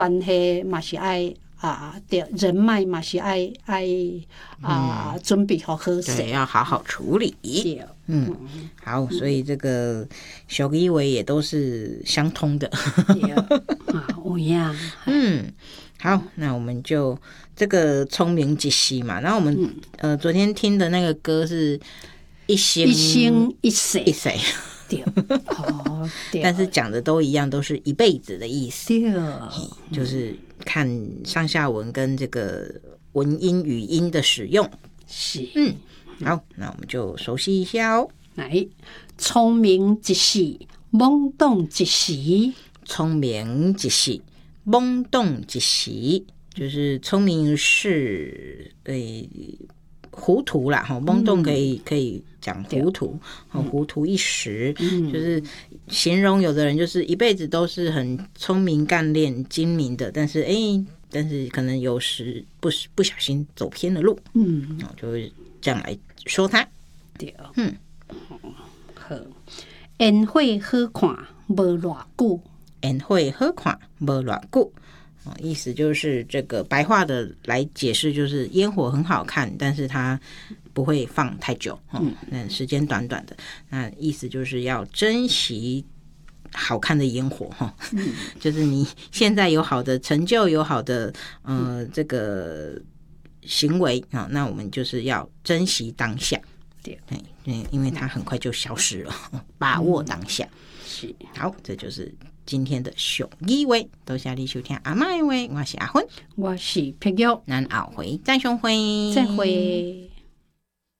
关系嘛是爱对，人脉嘛是爱准备好好势， 对，要好好处理。好，所以这个俗语话也都是相通的。 有影。 好，那我们就这个聪明一世嘛，然后我们昨天听的那个歌是一生一世，对，对， 但是讲的都一样，都是一辈子的意思。 对， 就是看上下文跟这个文音语音的使用。 是， 好，那我们就熟悉一下哦。 来，聪明一世，懵懂一时。 聪明一时，懵懂一时，就是聪明是糊涂啦，懵懂可以讲糊涂，糊涂一时，就是形容有的人就是一辈子都是很聪明干练精明的，但是可能有时不小心走偏了路，就会这样来说他。 对，好，烟火好看无偌久， 烟火好看无偌久。意思就是这个白话的来解释，就是烟火很好看，但是它不会放太久，那时间短短的。那意思就是要珍惜好看的烟火，就是你现在有好的成就，有好的这个行为啊，那我们就是要珍惜当下。对，因为它很快就消失了，把握当下。是，好，这就是今天的俗语话，多谢你收听阿嬷的话，我是阿芬， 我是碧玉， 咱后回再相会， 再会。